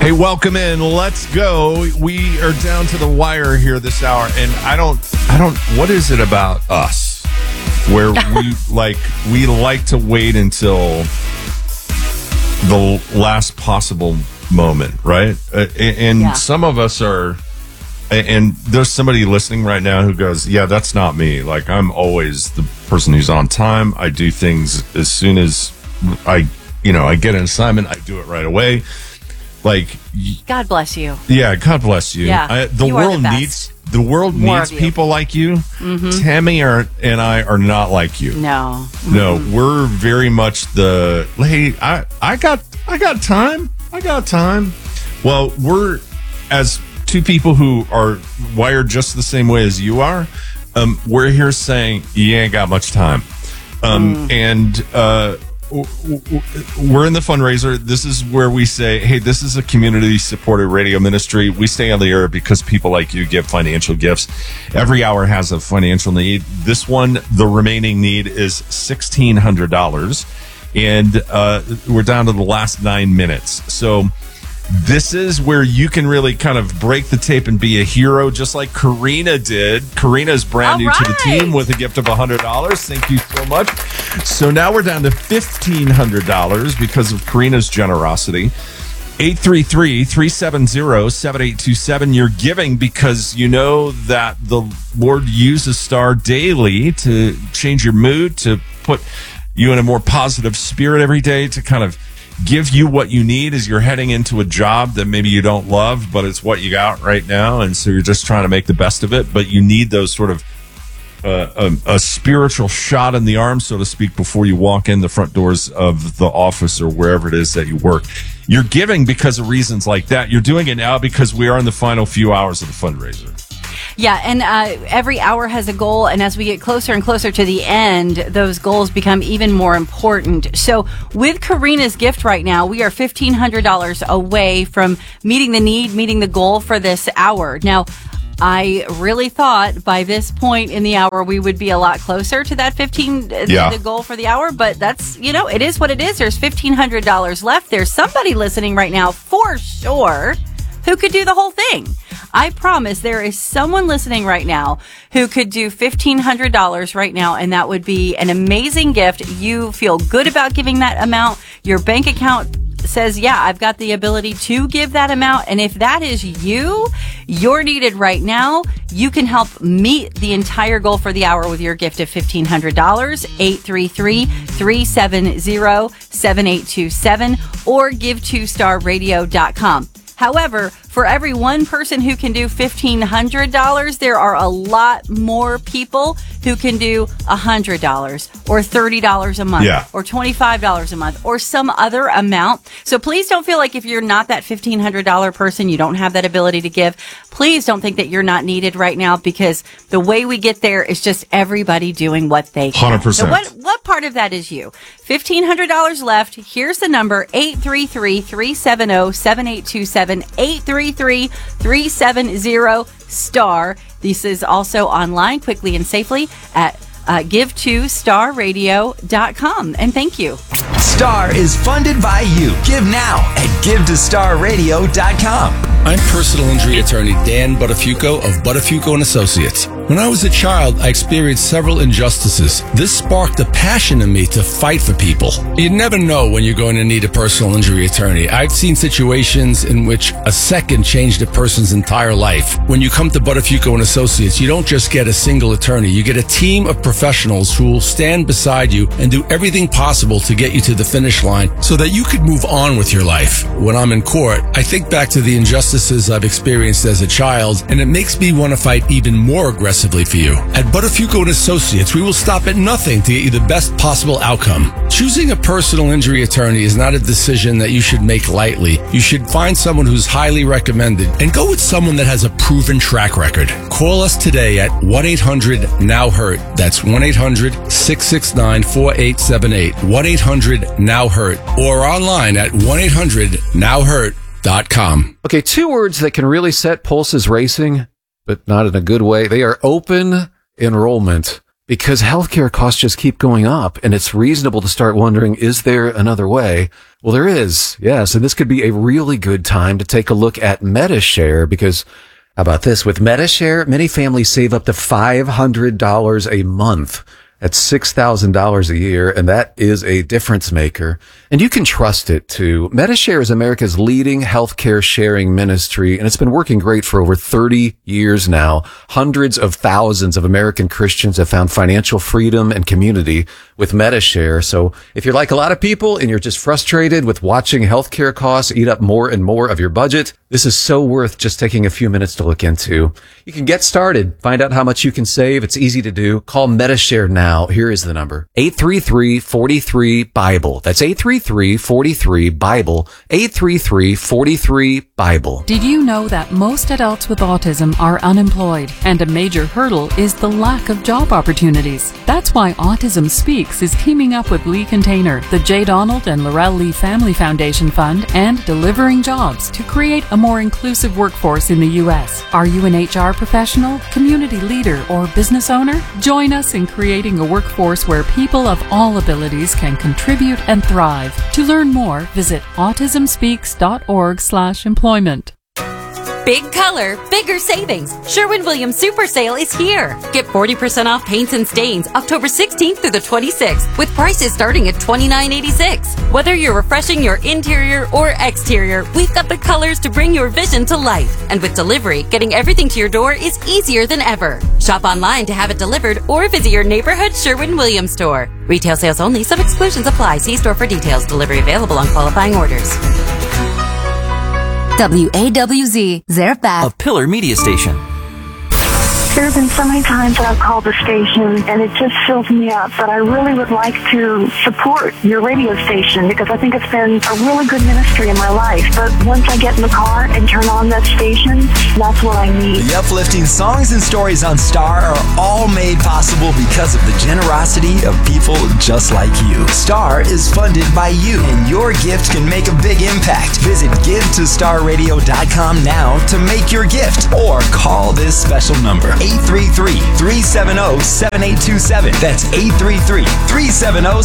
Hey, welcome in. Let's go. We are down to the wire here this hour, and I don't. What is it about us where we like to wait until the last possible moment, right? And some of us are. And there's somebody listening right now who goes, "Yeah, that's not me. Like, I'm always the person who's on time. I do things as soon as I get an assignment, I do it right away." Like, God bless you. Yeah, God bless you. Yeah, the world needs people like you. Mm-hmm. Tammy and I are not like you. No, no, we're very much the hey. I got time. I got time. Well, we're as two people who are wired just the same way as you are. We're here saying you ain't got much time, and. We're in the fundraiser. This is where we say, hey, this is a community-supported radio ministry. We stay on the air because people like you give financial gifts. Every hour has a financial need. This one, the remaining need is $1,600. And we're down to the last 9 minutes. So this is where you can really kind of break the tape and be a hero, just like Karina did. Karina's brand new to the team with a gift of $100. Thank you so much. So now we're down to $1,500 because of Karina's generosity. 833-370-7827. You're giving because you know that the Lord uses Star daily to change your mood, to put you in a more positive spirit every day, to kind of give you what you need as you're heading into a job that maybe you don't love, but it's what you got right now. And so you're just trying to make the best of it, but you need those sort of a spiritual shot in the arm, so to speak, before you walk in the front doors of the office or wherever it is that you work. You're giving because of reasons like that. You're doing it now because we are in the final few hours of the fundraiser. Yeah, and every hour has a goal, and as we get closer and closer to the end, those goals become even more important. So with Karina's gift right now, we are $1,500 away from meeting the need, meeting the goal for this hour. Now, I really thought by this point in the hour we would be a lot closer to that the goal for the hour, but that's, it is what it is. There's $1,500 left. There's somebody listening right now for sure who could do the whole thing. I promise there is someone listening right now who could do $1,500 right now, and that would be an amazing gift. You feel good about giving that amount. Your bank account says, yeah, I've got the ability to give that amount. And if that is you're needed right now. You can help meet the entire goal for the hour with your gift of $1,500. 833-370-7827 or give to starradio.com. However, for every one person who can do $1,500, there are a lot more people who can do $100 or $30 a month or $25 a month or some other amount. So please don't feel like if you're not that $1,500 person, you don't have that ability to give. Please don't think that you're not needed right now, because the way we get there is just everybody doing what they can. 100%. So what part of that is you? $1,500 left. Here's the number, 833-370-7827, 833-370-STAR. This is also online quickly and safely at give2starradio.com. And thank you. Star is funded by you. Give now at give2starradio.com. I'm personal injury attorney Dan Buttafuoco of Buttafuoco & Associates. When I was a child, I experienced several injustices. This sparked a passion in me to fight for people. You never know when you're going to need a personal injury attorney. I've seen situations in which a second changed a person's entire life. When you come to Buttafuoco & Associates, you don't just get a single attorney. You get a team of professionals who will stand beside you and do everything possible to get you to the finish line so that you could move on with your life. When I'm in court, I think back to the injustices I've experienced as a child, and it makes me want to fight even more aggressively for you. At Buttafuoco & Associates, we will stop at nothing to get you the best possible outcome. Choosing a personal injury attorney is not a decision that you should make lightly. You should find someone who's highly recommended and go with someone that has a proven track record. Call us today at 1-800-NOW-HURT. That's 1-800-669-4878. 1-800-NOW-HURT. Or online at 1-800-NOW-HURT.com. Okay, two words that can really set pulses racing, but not in a good way. They are open enrollment because healthcare costs just keep going up, and it's reasonable to start wondering, is there another way? Well, there is. Yes. And this could be a really good time to take a look at MediShare, because how about this? With MediShare, many families save up to $500 a month. That's $6,000 a year, and that is a difference maker. And you can trust it, too. MediShare is America's leading healthcare sharing ministry, and it's been working great for over 30 years now. Hundreds of thousands of American Christians have found financial freedom and community with MediShare. So if you're like a lot of people and you're just frustrated with watching healthcare costs eat up more and more of your budget, this is so worth just taking a few minutes to look into. You can get started. Find out how much you can save. It's easy to do. Call MediShare now. Here is the number. 833-43-BIBLE. That's 833-43-BIBLE. 833-43-BIBLE. Did you know that most adults with autism are unemployed, and a major hurdle is the lack of job opportunities? That's why Autism Speaks is teaming up with Lee Container, the J. Donald and Laurel Lee Family Foundation Fund, and Delivering Jobs to create a more inclusive workforce in the U.S. Are you an HR professional, community leader, or business owner? Join us in creating a workforce where people of all abilities can contribute and thrive. To learn more, visit autismspeaks.org/employment. Big color, bigger savings. Sherwin-Williams Super Sale is here. Get 40% off paints and stains October 16th through the 26th with prices starting at $29.86. Whether you're refreshing your interior or exterior, we've got the colors to bring your vision to life. And with delivery, getting everything to your door is easier than ever. Shop online to have it delivered or visit your neighborhood Sherwin-Williams store. Retail sales only. Some exclusions apply. See store for details. Delivery available on qualifying orders. WAWZ, Zarephath. A Pillar Media Station. There have been so many times that I've called the station, and it just fills me up. But I really would like to support your radio station because I think it's been a really good ministry in my life. But once I get in the car and turn on that station, that's what I need. The uplifting songs and stories on Star are all made possible because of the generosity of people just like you. Star is funded by you, and your gift can make a big impact. Visit GiveToStarRadio.com now to make your gift, or call this special number, 833-370-7827. That's 833-370-7827.